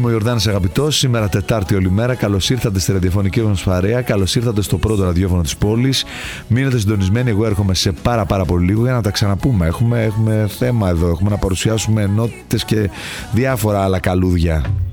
Είμαι ο Ιορδάνης Αγαπητός. Σήμερα Τετάρτη όλη μέρα. Καλώς ήρθατε στη ραδιοφωνική μας παρέα. Καλώς ήρθατε στο πρώτο ραδιόφωνο της πόλης. Μείνετε συντονισμένοι. Εγώ έρχομαι σε πάρα πολύ λίγο για να τα ξαναπούμε. Έχουμε θέμα εδώ. Έχουμε να παρουσιάσουμε ενότητες και διάφορα άλλα καλούδια.